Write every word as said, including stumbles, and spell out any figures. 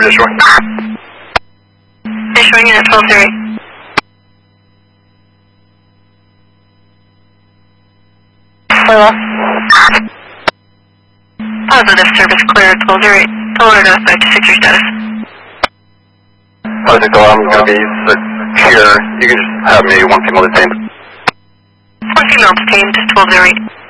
Issuing. Issuing unit twelve zero eight. Hello. Positive, service clear, twelve zero eight. Alert us back to six your status. Project I'm going to be secure. You can just have me one female detained. One female detained, twelve zero eight.